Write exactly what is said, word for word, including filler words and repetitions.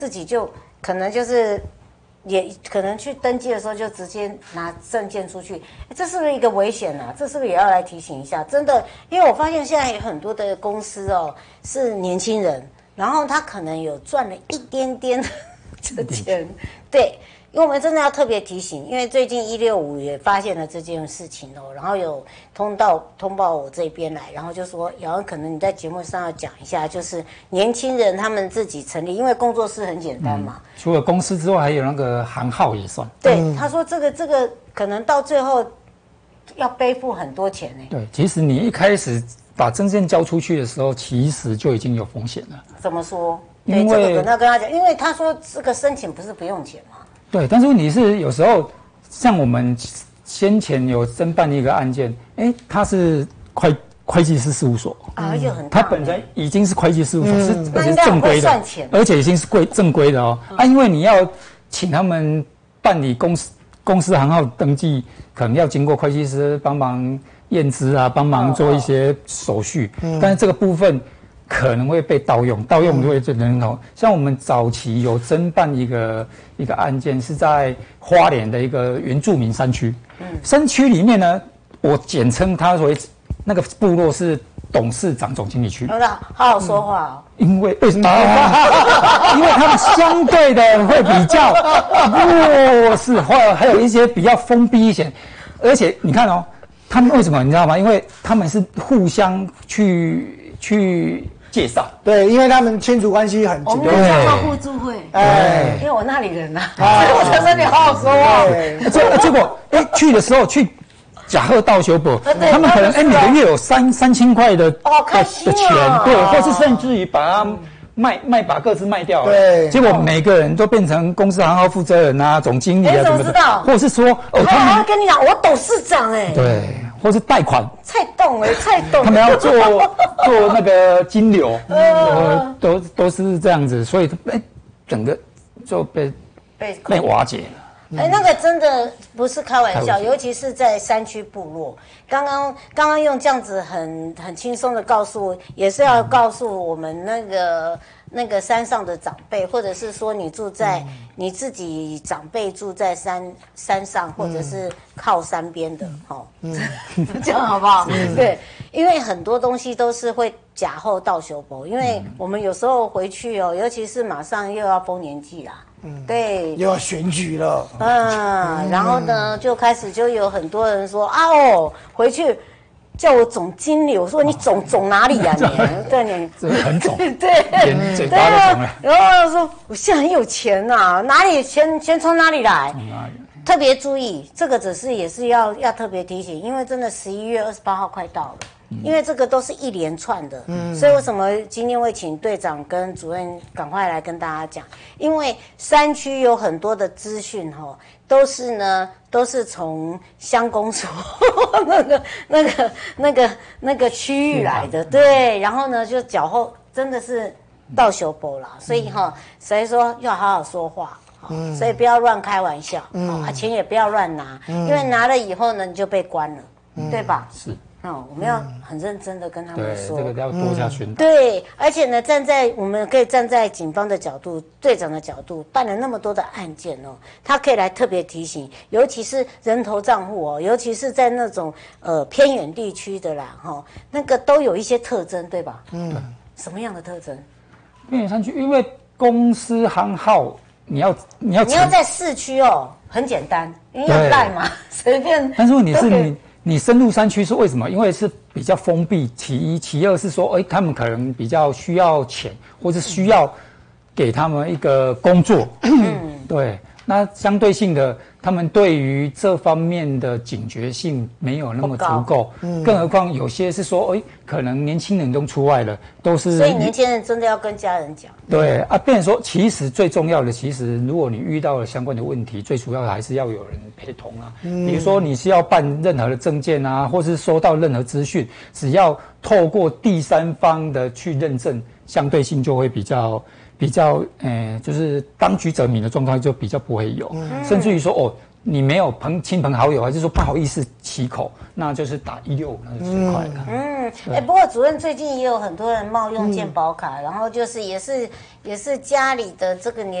自己就可能就是也可能去登记的时候就直接拿证件出去，这是不是一个危险啊？这是不是也要来提醒一下？真的，因为我发现现在有很多的公司哦是年轻人，然后他可能有赚了一点点的钱，对。因为我们真的要特别提醒，因为最近一六五也发现了这件事情哦，然后有通到通报我这边来，然后就说，然后可能你在节目上要讲一下，就是年轻人他们自己成立，因为工作室很简单嘛，嗯、 除了公司之外，还有那个行号也算。 对，嗯、他说这个这个可能到最后要背负很多钱呢。 对，其实你一开始把证件交出去的时候，其实就已经有风险了。 怎么说？因为这个可能要跟他讲，因为他说这个申请不是不用钱嘛。 对，但是问题是有时候像我们先前有侦办一个案件，哎，他是会会计师事务所啊，又很大， 他本身已经是会计事务所， 嗯、 是而且是正规的，而且已经是规正规的哦。嗯、啊，因为你要请他们办理公司公司行号登记，可能要经过会计师帮忙验资啊，帮忙做一些手续，嗯、但是这个部分。可能会被盗用，盗用就会最人头。像我们早期有侦办一个一个案件，是在花莲的一个原住民山区。嗯，山区里面呢，我简称它为那个部落是董事长总经理区。 有的，好好说话哦。 嗯、因为为什么？因为他们相对的会比较弱势，或还有一些比较封闭一些，而且你看哦，他们为什么你知道吗？因为他们是互相去去。介绍对，因为他们亲属关系很紧密。 我们叫做互助会，哎，因为我那里人呐，所以我才说你好好说话。 结结果，哎，去的时候去假贺道修补，他们可能哎每个月有三三千块的哦开心的钱，对，或是甚至于把它卖卖把各自卖掉了， 对， 结果每个人都变成公司行号负责人啊、总经理啊， 怎么知道？ 或者是说哦，他们跟你讲，我董事长哎， 对。或是贷款， 蔡董哎，蔡董， 他们要做做那个金流，呃，都都是这样子，所以哎，整个就被被被瓦解了。 哎，那个真的不是开玩笑，尤其是在山区部落。刚刚刚刚用这样子很很轻松的告诉，也是要告诉我们那个。那个山上的长辈，或者是说你住在、嗯、你自己长辈住在山山上，或者是靠山边的，哦，嗯、这样好不好？嗯、对，因为很多东西都是会假后到修补，因为我们有时候回去哦，尤其是马上又要丰年祭啦，嗯，对， 又要选举了， 嗯，然后呢，就开始就有很多人说啊哦，回去。叫我总经理，我说你总总哪里呀、啊、你？对你这很肿， 对， 连嘴巴都肿了。 然后说我现在很有钱呐、啊，哪里钱钱从哪里来？特别注意，这个只是也是要要特别提醒，因为真的十一月二十八号快到了，嗯、因为这个都是一连串的，嗯、所以为什么今天会请队长跟主任赶快来跟大家讲？因为山区有很多的资讯哈。都是呢，都是从乡公所那个、那个、那个、那个区域来的，对。然后呢，就脚后真的是到修补啦，所以哈，所以说要好好说话，嗯、所以不要乱开玩笑，嗯、啊，钱也不要乱拿，嗯、因为拿了以后呢，你就被关了，嗯、对吧？ 是。 哦，我们要很认真的跟他们说， 对，这个要多加宣导。 对，而且呢，站在我们可以站在警方的角度、队长的角度，办了那么多的案件哦，他可以来特别提醒，尤其是人头账户哦，尤其是在那种呃偏远地区的啦，哈、哦，那个都有一些特征，对吧？嗯，什么样的特征？ 偏远山区，因为公司行号，你要你要你要在市区哦，很简单，因为要带嘛，随便。 但是问题是你。你深入山区是为什么？因为是比较封闭。其一，其二是说，哎，他们可能比较需要钱，或者需要给他们一个工作。嗯，对。那相对性的，他们对于这方面的警觉性没有那么足够。嗯，更何况有些是说，哎，可能年轻人都出来了，都是。 所以年轻人真的要跟家人讲。 对啊，变成说，其实最重要的，其实如果你遇到了相关的问题，最主要的还是要有人陪同啊。嗯，比如说你是要办任何的证件啊，或是收到任何资讯，只要透过第三方的去认证，相对性就会比较。比较，呃，就是当局者迷的状况就比较不会有，嗯、甚至于说，哦， 你没有朋亲朋好友，还是说不好意思起口，那就是打一六五，那就最快了。 嗯，哎、欸，不过主任最近也有很多人冒用健保卡，嗯、然后就是也是也是家里的这个年。